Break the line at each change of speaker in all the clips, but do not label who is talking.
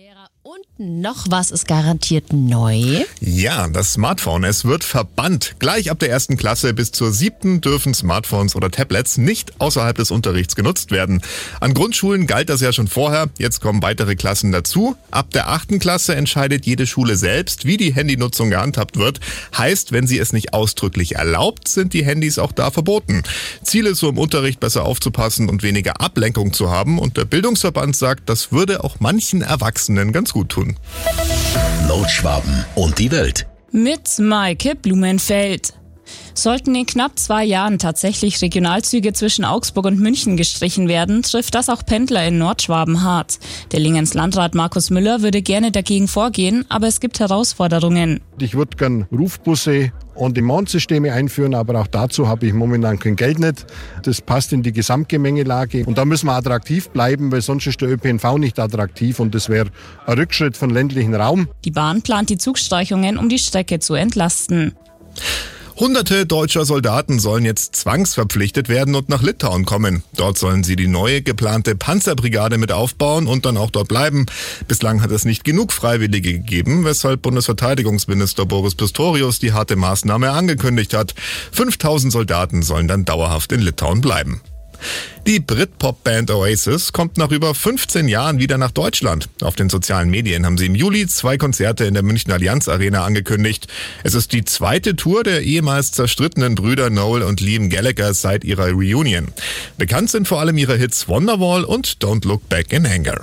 Lehrer und noch was ist garantiert neu.
Ja, das Smartphone. Es wird verbannt. Gleich ab der 1. Klasse bis zur 7. dürfen Smartphones oder Tablets nicht außerhalb des Unterrichts genutzt werden. An Grundschulen galt das ja schon vorher. Jetzt kommen weitere Klassen dazu. Ab der 8. Klasse entscheidet jede Schule selbst, wie die Handynutzung gehandhabt wird. Heißt, wenn sie es nicht ausdrücklich erlaubt, sind die Handys auch da verboten. Ziel ist so im Unterricht besser aufzupassen und weniger Ablenkung zu haben. Und der Bildungsverband sagt, das würde auch manchen Erwachsenen ganz gut tun.
Nordschwaben und die Welt.
Mit Maike Blumenfeld. Sollten in knapp 2 Jahren tatsächlich Regionalzüge zwischen Augsburg und München gestrichen werden, trifft das auch Pendler in Nordschwaben hart. Der Lingens Landrat Markus Müller würde gerne dagegen vorgehen, aber es gibt Herausforderungen.
Ich würde gern Rufbusse On-Demand-Systeme einführen, aber auch dazu habe ich momentan kein Geld nicht. Das passt in die Gesamtgemengelage und da müssen wir attraktiv bleiben, weil sonst ist der ÖPNV nicht attraktiv und das wäre ein Rückschritt von ländlichen Raum.
Die Bahn plant die Zugstreichungen, um die Strecke zu entlasten.
Hunderte deutscher Soldaten sollen jetzt zwangsverpflichtet werden und nach Litauen kommen. Dort sollen sie die neue geplante Panzerbrigade mit aufbauen und dann auch dort bleiben. Bislang hat es nicht genug Freiwillige gegeben, weshalb Bundesverteidigungsminister Boris Pistorius die harte Maßnahme angekündigt hat. 5000 Soldaten sollen dann dauerhaft in Litauen bleiben. Die Britpop-Band Oasis kommt nach über 15 Jahren wieder nach Deutschland. Auf den sozialen Medien haben sie im Juli 2 Konzerte in der Münchner Allianz Arena angekündigt. Es ist die 2. Tour der ehemals zerstrittenen Brüder Noel und Liam Gallagher seit ihrer Reunion. Bekannt sind vor allem ihre Hits Wonderwall und Don't Look Back in Anger.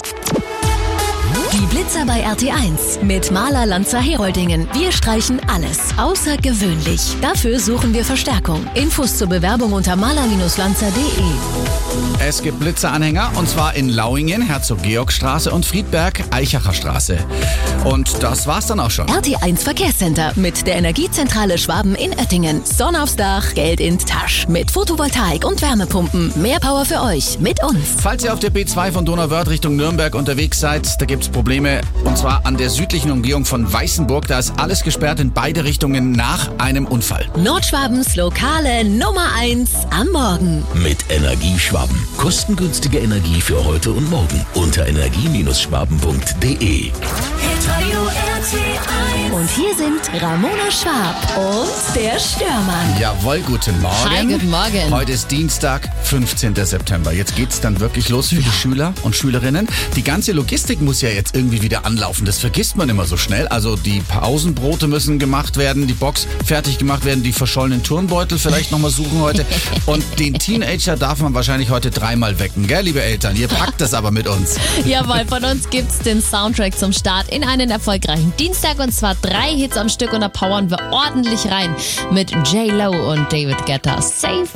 Die Blitzer bei RT1 mit Maler Lanzer Heroldingen. Wir streichen alles außergewöhnlich. Dafür suchen wir Verstärkung. Infos zur Bewerbung unter maler-lanzer.de.
Es gibt Blitzeranhänger und zwar in Lauingen, Herzog-Georg-Straße und Friedberg-Eichacher Straße. Und das war's dann auch schon.
RT1 Verkehrscenter mit der Energiezentrale Schwaben in Oettingen. Sonne aufs Dach, Geld in Tasch. Mit Photovoltaik und Wärmepumpen. Mehr Power für euch mit uns.
Falls ihr auf der B2 von Donauwörth Richtung Nürnberg unterwegs seid, da gibt's Probleme. Und zwar an der südlichen Umgehung von Weißenburg. Da ist alles gesperrt in beide Richtungen nach einem Unfall.
Nordschwabens lokale Nummer 1 am Morgen.
Mit Energieschwaben. Kostengünstige Energie für heute und morgen. Unter energie-schwaben.de.
Und hier sind Ramona Schwab und der Störmann.
Jawohl, guten Morgen.
Hi, guten Morgen.
Heute ist Dienstag, 15. September. Jetzt geht's dann wirklich los für die Schüler und Schülerinnen. Die ganze Logistik muss ja jetzt irgendwie wieder anlaufen. Das vergisst man immer so schnell. Also die Pausenbrote müssen gemacht werden, die Box fertig gemacht werden, die verschollenen Turnbeutel vielleicht nochmal suchen heute. Und den Teenager darf man wahrscheinlich heute 3-mal wecken, gell, liebe Eltern? Ihr packt das aber mit uns.
Jawohl, von uns gibt's den Soundtrack zum Start in einen erfolgreichen Dienstag und zwar 3 Hits am Stück und da powern wir ordentlich rein mit J-Lo und David Guetta. Safe